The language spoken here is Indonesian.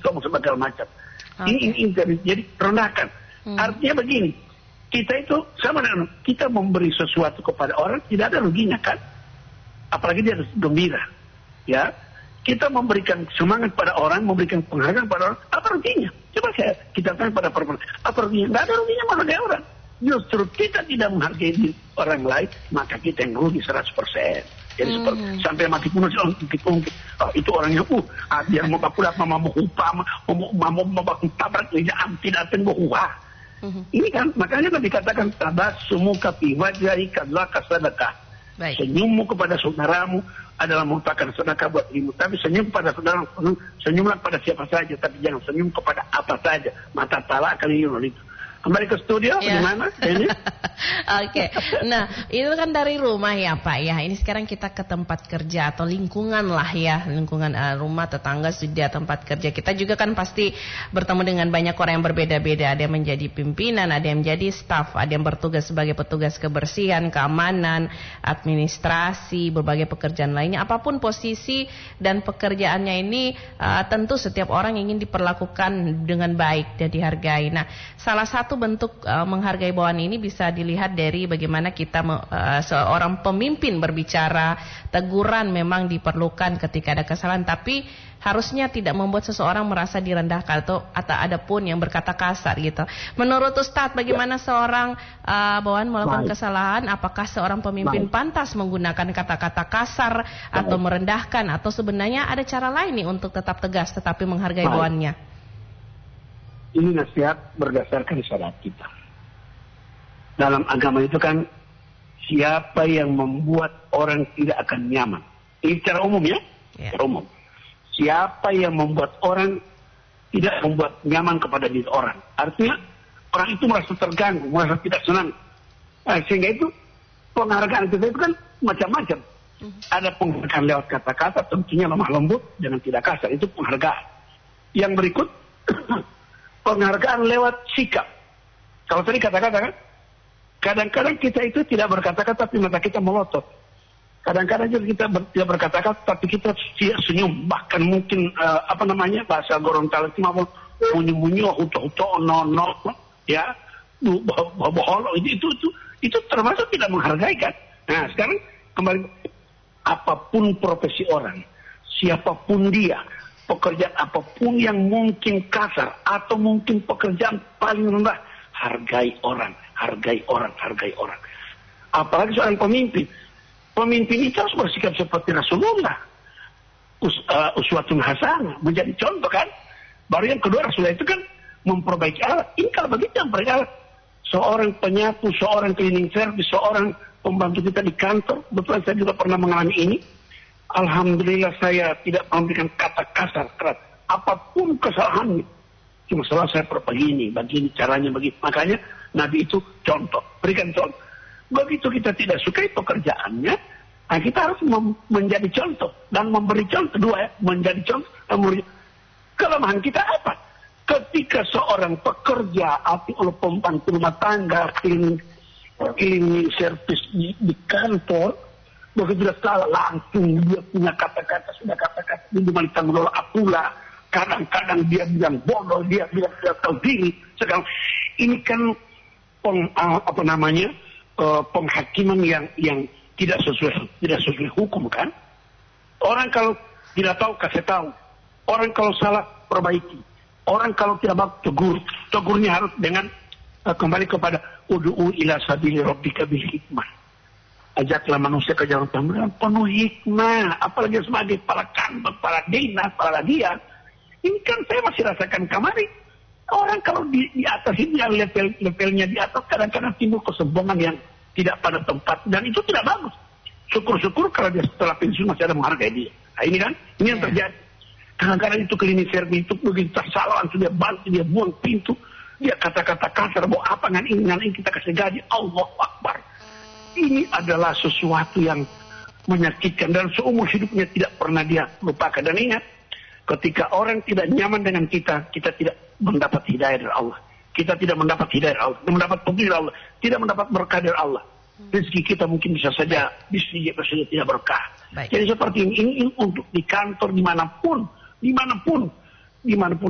sombong segala macam. Ini jadi rendahkan. Artinya begini, kita itu sama dengan kita memberi sesuatu kepada orang tidak ada ruginya kan? Apalagi dia harus gembira, ya. Kita memberikan semangat pada orang, memberikan penghargaan pada orang, apa ruginya? Coba kita tanya pada perempuan, apa ruginya? Tidak ada ruginya menghargai orang. Justru kita tidak menghargai orang lain, maka kita yang rugi 100%. Jadi sampai mati pun itu orangnya dia mau baku dapat mau upah mau baku tabrak tidak wah. Ini kan makanya kan dikatakan tabassumu fi wajhi kadzaka sadaqah. Senyummu kepada saudaramu adalah merupakan sedekah buat dirimu. Tapi senyum pada saudara, senyumlah pada siapa saja, tapi jangan senyum kepada apa saja. Mata talak kali itu. Kembali ke studio, gimana? Oke. Nah, itu kan dari rumah ya Pak ya. Ini sekarang kita ke tempat kerja atau lingkungan lah ya. Lingkungan rumah, tetangga, studio, tempat kerja. Kita juga kan pasti bertemu dengan banyak orang yang berbeda-beda. Ada yang menjadi pimpinan, ada yang menjadi staf, ada yang bertugas sebagai petugas kebersihan, keamanan, administrasi, berbagai pekerjaan lainnya. Apapun posisi dan pekerjaannya ini, tentu setiap orang ingin diperlakukan dengan baik dan dihargai. Nah, salah satu bentuk menghargai bawahan ini bisa dilihat dari bagaimana kita seorang pemimpin berbicara. Teguran memang diperlukan ketika ada kesalahan, tapi harusnya tidak membuat seseorang merasa direndahkan atau ada pun yang berkata kasar gitu. Menurut Ustadz, bagaimana seorang bawahan melakukan kesalahan? Apakah seorang pemimpin pantas menggunakan kata-kata kasar atau merendahkan, atau sebenarnya ada cara lain nih untuk tetap tegas tetapi menghargai bawahannya? Ini nasihat berdasarkan syariat kita. Dalam agama itu kan, siapa yang membuat orang tidak akan nyaman. Ini secara umum ya, secara umum. Siapa yang membuat orang tidak membuat nyaman kepada diri orang. Artinya, orang itu merasa terganggu, merasa tidak senang. Sehingga itu, penghargaan kita itu kan macam-macam. Ada penghargaan lewat kata-kata, tentunya lemah lembut, dengan tidak kasar. Itu penghargaan. Yang berikut, penghargaan lewat sikap. Kalau tadi kata-kata kan, kadang-kadang kita itu tidak berkata-kata tapi mata kita melotot. Kadang-kadang juga kita tidak berkata-kata tapi kita senyum. Bahkan mungkin bahasa Gorontalo itu mau munyu-munyu, uto-uto, no, ya, bohong. Itu termasuk tidak menghargai kan. Nah sekarang kembali, apapun profesi orang, siapapun dia, pekerjaan apapun yang mungkin kasar atau mungkin pekerjaan paling rendah, hargai orang. Apalagi seorang pemimpin. Pemimpin itu harus bersikap seperti Rasulullah. Uswatun hasanah, menjadi contoh kan. Baru yang kedua, Rasulullah itu kan memperbaiki alat. Ini kalau begitu yang memperbaiki alat. Seorang penyapu, seorang cleaning service, seorang pembantu kita di kantor. Betul, saya juga pernah mengalami ini. Alhamdulillah saya tidak memberikan kata kasar, keras. Apapun kesalahannya. Cuma salah saya begini caranya begini. Makanya Nabi itu contoh, berikan contoh. Begitu kita tidak sukai pekerjaannya, kita harus menjadi contoh dan memberi contoh. Dua ya, menjadi contoh dan memberi. Kelemahan kita apa? Ketika seorang pekerja atau pembantu rumah tangga, cleaning service di kantor, begitu dia salah langsung dia punya kata-kata di mana tanggung jawab pula. Kadang-kadang dia bilang bodoh, dia bilang tidak tahu diri. Sekarang ini kan penghakiman yang tidak sesuai hukum kan. Orang kalau tidak tahu kasih tahu, orang kalau salah perbaiki, orang kalau tidak mau tegurnya harus dengan kembali kepada ud'u ila sabili rabbika bil hikmah. Ajaklah manusia ke jalan Tuhan penuh hikmah, apalagi sebagai kepala kantor, kepala dinas, kepala dia. Ini kan saya masih rasakan kemarin. Orang kalau di atas ini, levelnya di atas, kadang-kadang timbul kesombongan yang tidak pada tempat. Dan itu tidak bagus. Syukur-syukur kalau dia setelah pensiun masih ada menghargai dia. Nah ini kan, ini yang terjadi. Kadang-kadang itu cleaning service itu begitu salah, langsung dia bantu, dia buang pintu. Dia kata-kata kasar, mau apa dengan ini kita kasih gaji. Allahu Akbar. Ini adalah sesuatu yang menyakitkan. Dan seumur hidupnya tidak pernah dia lupakan. Dan ingat, ketika orang tidak nyaman dengan kita tidak mendapat hidayah dari Allah. Kita tidak mendapat hidayah dari Allah, tidak mendapat petunjuk dari Allah, tidak mendapat berkah dari Allah. Rezeki kita mungkin bisa saja tidak berkah. Jadi seperti ini untuk di kantor dimanapun